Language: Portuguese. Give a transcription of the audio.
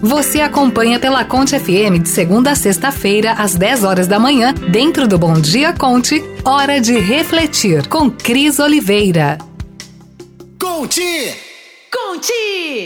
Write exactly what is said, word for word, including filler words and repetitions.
Você acompanha pela Conte F M de segunda a sexta-feira, às dez horas da manhã, dentro do Bom Dia Conte, Hora de Refletir, com Cris Oliveira. Conte! Conte!